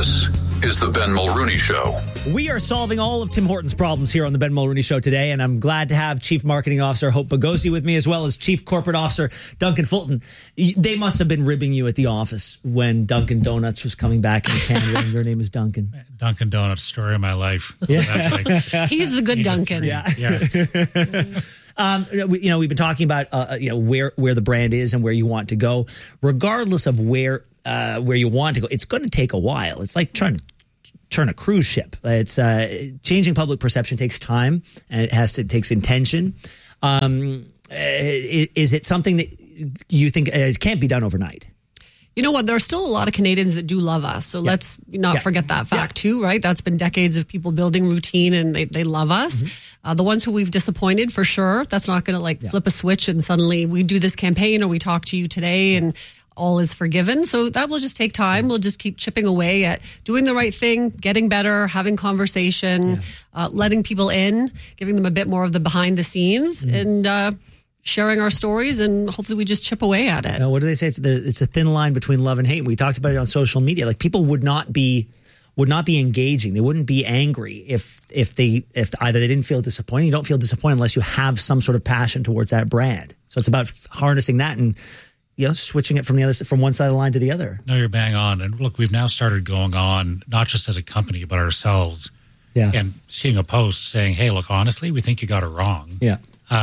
This is the Ben Mulrooney Show. We are solving all of Tim Hortons' problems here on the Ben Mulrooney Show today, and I'm glad to have Chief Marketing Officer Hope Bagosi with me, as well as Chief Corporate Officer Duncan Fulton. They must have been ribbing you at the office when Dunkin' Donuts was coming back in Canada, and your name is Duncan. Dunkin' Donuts, story of my life. Yeah. He's the good Duncan. Yeah. We've been talking about where the brand is and where you want to go. Regardless of where you want to go, it's going to take a while. It's like trying to turn a cruise ship. It's changing public perception takes time, and it takes intention. Is it something that you think it can't be done overnight? You know what? There are still a lot of Canadians that do love us. So let's not forget that fact too, right? That's been decades of people building routine, and they love us. Mm-hmm. The ones who we've disappointed, for sure, that's not going to flip a switch and suddenly we do this campaign or we talk to you today and all is forgiven. So that will just take time. We'll just keep chipping away at doing the right thing, getting better, having conversation, letting people in, giving them a bit more of the behind the scenes, and sharing our stories, and hopefully we just chip away at it. Now, what do they say? It's a thin line between love and hate. We talked about it on social media. Like, people would not be engaging. They wouldn't be angry if either they didn't feel disappointed. You don't feel disappointed unless you have some sort of passion towards that brand. So it's about harnessing that and switching it from one side of the line to the other. No, you're bang on. And look, we've now started going on, not just as a company, but ourselves, and seeing a post saying, hey, look, honestly, we think you got it wrong. Yeah.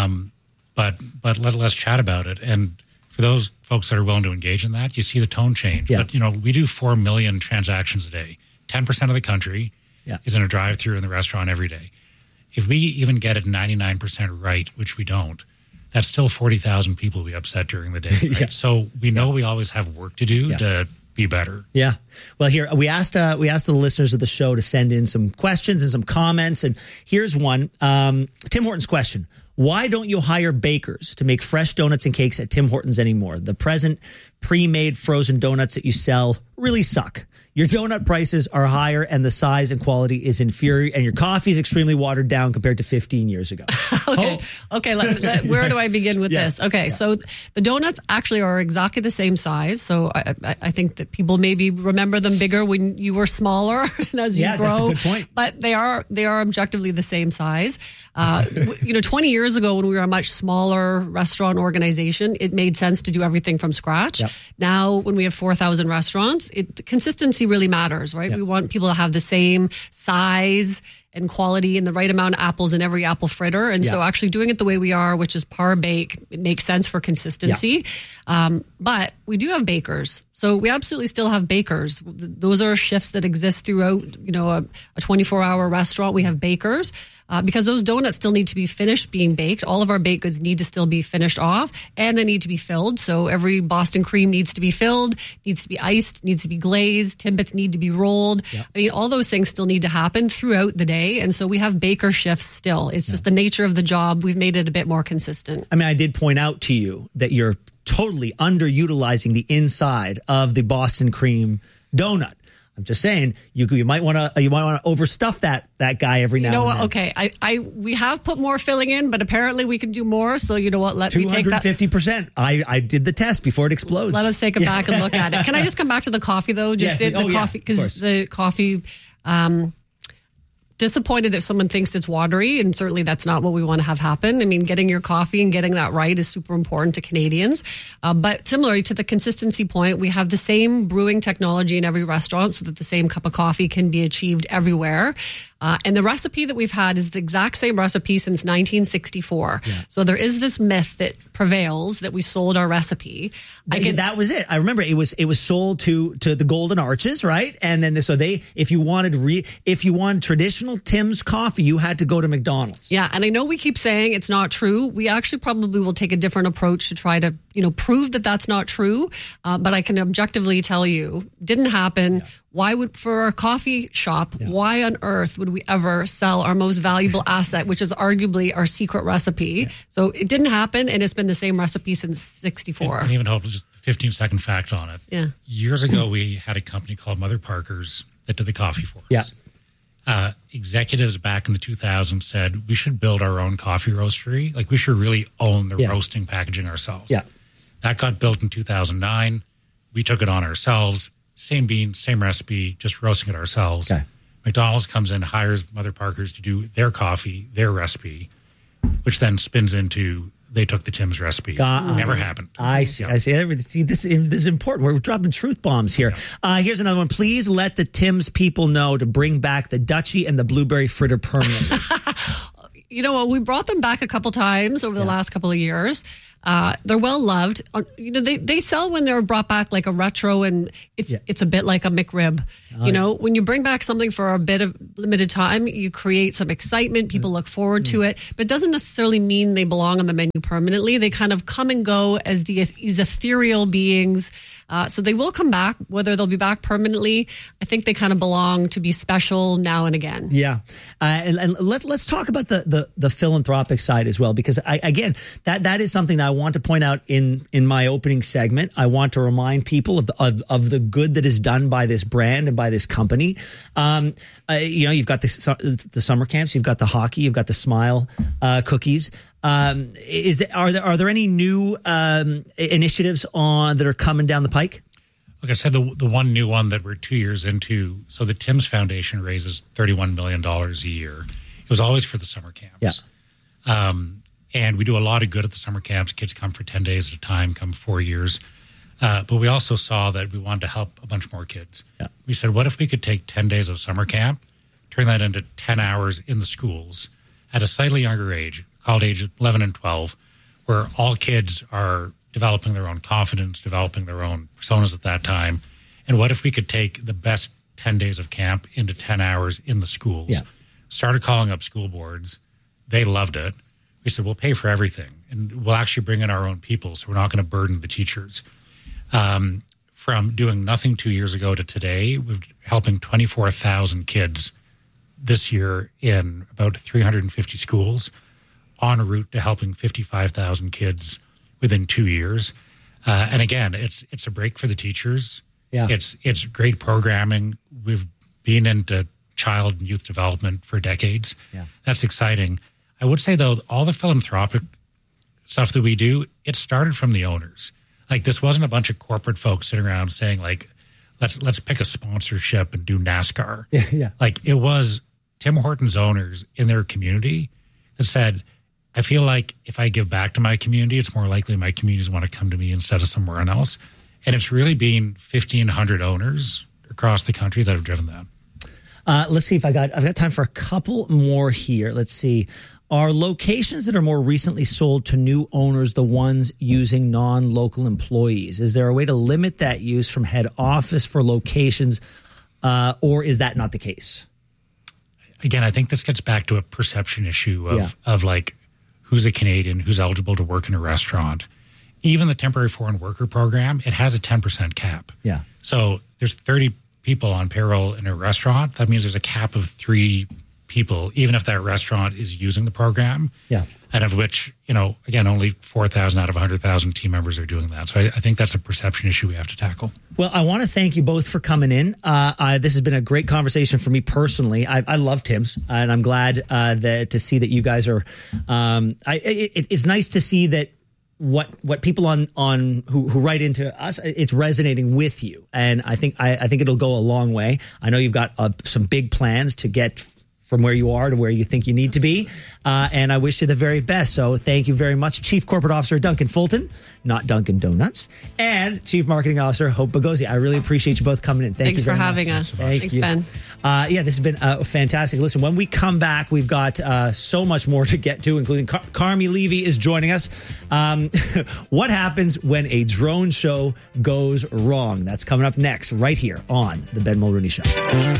But let's chat about it. And for those folks that are willing to engage in that, you see the tone change. Yeah. But, we do 4 million transactions a day. 10% of the country is in a drive-through in the restaurant every day. If we even get it 99% right, which we don't, that's still 40,000 people we upset during the day. Right? So we know we always have work to do to be better. Yeah. Well, here we asked the listeners of the show to send in some questions and some comments, and here's one. Tim Hortons question: why don't you hire bakers to make fresh donuts and cakes at Tim Hortons anymore? The present pre-made frozen donuts that you sell really suck. Your donut prices are higher, and the size and quality is inferior, and your coffee is extremely watered down compared to 15 years ago. Okay. Where do I begin with this? Okay, so the donuts actually are exactly the same size. So I think that people maybe remember them bigger when you were smaller and as you grow. That's a good point. But they are objectively the same size. 20 years ago, when we were a much smaller restaurant organization, it made sense to do everything from scratch. Yep. Now, when we have 4,000 restaurants, consistency really matters, right? We want people to have the same size and quality and the right amount of apples in every apple fritter. And so actually doing it the way we are, which is par bake, it makes sense for consistency. But we do have bakers. So we absolutely still have bakers. Those are shifts that exist throughout, a 24-hour restaurant. We have bakers. Because those donuts still need to be finished being baked. All of our baked goods need to still be finished off, and they need to be filled. So every Boston cream needs to be filled, needs to be iced, needs to be glazed, Timbits need to be rolled. Yep. I mean, all those things still need to happen throughout the day. And so we have baker shifts still. It's just the nature of the job. We've made it a bit more consistent. I mean, I did point out to you that you're totally underutilizing the inside of the Boston cream donut. I'm just saying you might want to overstuff that guy every now and then. You know what? Okay, we have put more filling in, but apparently we can do more. So you know what? Let me take that 250%. I did the test before it explodes. Let us take it back and look at it. Can I just come back to the coffee though? Coffee, because the coffee. Disappointed if someone thinks it's watery, and certainly that's not what we want to have happen. I mean, getting your coffee and getting that right is super important to Canadians. But similarly to the consistency point, we have the same brewing technology in every restaurant so that the same cup of coffee can be achieved everywhere. And the recipe that we've had is the exact same recipe since 1964. Yeah. So there is this myth that prevails that we sold our recipe. That was it. I remember it was sold to the Golden Arches, right? And then if you wanted traditional Tim's coffee, you had to go to McDonald's. Yeah, and I know we keep saying it's not true. We actually probably will take a different approach to try to prove that that's not true. But I can objectively tell you, didn't happen. Yeah. Why for our coffee shop, why on earth would we ever sell our most valuable asset, which is arguably our secret recipe? Yeah. So it didn't happen, and it's been the same recipe since 64. And even hope just a 15-second fact on it. Yeah. Years ago, we had a company called Mother Parkers that did the coffee for us. Yeah. Executives back in the 2000s said we should build our own coffee roastery. Like, we should really own the roasting packaging ourselves. Yeah. That got built in 2009. We took it on ourselves. same beans, same recipe, just roasting it ourselves. Okay. McDonald's comes in, hires Mother Parkers to do their coffee, their recipe, which then spins into they took the Tim's recipe. Never happened. I see. Yeah. I see. See, this is important. We're dropping truth bombs here. Yeah. Here's another one. Please let the Tim's people know to bring back the Dutchie and the blueberry fritter permanently. You know what? We brought them back a couple times over the last couple of years. They're well loved. You know, they sell when they're brought back like a retro, and it's a bit like a McRib. You know, when you bring back something for a bit of limited time, you create some excitement. People look forward to it, but it doesn't necessarily mean they belong on the menu permanently. They kind of come and go as these ethereal beings. So they will come back. Whether they'll be back permanently, I think they kind of belong to be special now and again. Yeah, and let's talk about the philanthropic side as well, because that is something that I want to point out in my opening segment. I want to remind people of the good that is done by this brand and by this company. You know, you've got the summer camps, you've got the hockey, you've got the Smile cookies. Are there any new initiatives that are coming down the pike? Like I said, the one new one that we're 2 years into. So the Tim's Foundation raises $31 million a year. It was always for the summer camps. Yeah. And we do a lot of good at the summer camps. Kids come for 10 days at a time, come 4 years. But we also saw that we wanted to help a bunch more kids. Yeah. We said, what if we could take 10 days of summer camp, turn that into 10 hours in the schools at a slightly younger age, called age 11 and 12, where all kids are developing their own confidence, developing their own personas at that time. And what if we could take the best 10 days of camp into 10 hours in the schools? Yeah. Started calling up school boards. They loved it. We said, we'll pay for everything, and we'll actually bring in our own people, so we're not going to burden the teachers. From doing nothing 2 years ago to today, we're helping 24,000 kids this year in about 350 schools, en route to helping 55,000 kids within 2 years. And again, it's a break for the teachers. Yeah. It's great programming. We've been into child and youth development for decades. Yeah. That's exciting. I would say, though, all the philanthropic stuff that we do, it started from the owners. Like, this wasn't a bunch of corporate folks sitting around saying, like, let's pick a sponsorship and do NASCAR. Yeah. Like, it was Tim Hortons owners in their community that said, I feel like if I give back to my community, it's more likely my communities want to come to me instead of somewhere else. And it's really been 1,500 owners across the country that have driven that. Let's see if I've got time for a couple more here. Let's see. Are locations that are more recently sold to new owners the ones using non-local employees? Is there a way to limit that use from head office for locations, or is that not the case? Again, I think this gets back to a perception issue of like, who's a Canadian, who's eligible to work in a restaurant. Even the temporary foreign worker program, it has a 10% cap. Yeah. So there's 30 people on payroll in a restaurant. That means there's a cap of 3 people, even if that restaurant is using the program. Yeah. And of which, you know, again, only 4,000 out of 100,000 team members are doing that. So I think that's a perception issue we have to tackle. Well, I want to thank you both for coming in. This has been a great conversation for me personally. I love Tim's, and I'm glad to see that you guys are. It's nice to see that what people on who write into us, it's resonating with you, and I think it'll go a long way. I know you've got some big plans to get from where you are to where you think you need to be. And I wish you the very best. So thank you very much, Chief Corporate Officer Duncan Fulton, not Dunkin' Donuts, and Chief Marketing Officer Hope Bagosi. I really appreciate you both coming in. Thanks for having us. Thanks, Ben. Yeah, this has been fantastic. Listen, when we come back, we've got so much more to get to, including Carmi Levy is joining us. What happens when a drone show goes wrong? That's coming up next, right here on The Ben Mulrooney Show.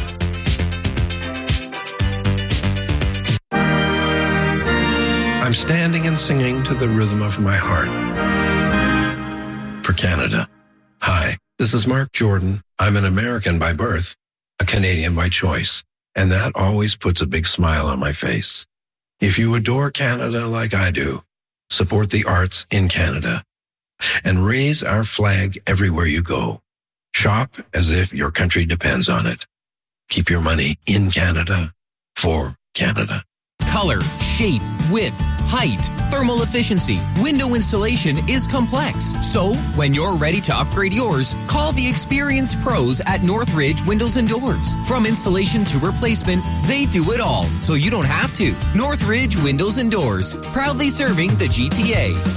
I'm standing and singing to the rhythm of my heart. For Canada. Hi, this is Mark Jordan. I'm an American by birth, a Canadian by choice, and that always puts a big smile on my face. If you adore Canada like I do, support the arts in Canada and raise our flag everywhere you go. Shop as if your country depends on it. Keep your money in Canada for Canada. Color, shape, width, height, thermal efficiency. Window installation is complex. So, when you're ready to upgrade yours, call the experienced pros at Northridge Windows and Doors. From installation to replacement, they do it all, so you don't have to. Northridge Windows and Doors, proudly serving the GTA.